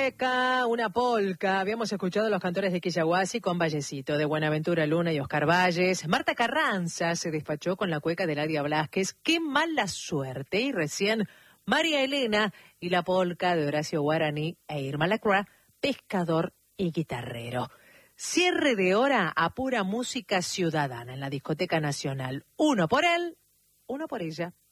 discoteca, una polca. Habíamos escuchado a los cantores de Quillahuasi con Vallecito, de Buenaventura Luna y Oscar Valles. Marta Carranza se despachó con la cueca de Ladia Blasquez. ¡Qué mala suerte! Y recién María Elena y la polca de Horacio Guaraní e Irma Lacroix, pescador y guitarrero. Cierre de hora a pura música ciudadana en la Discoteca Nacional. Uno por él, uno por ella.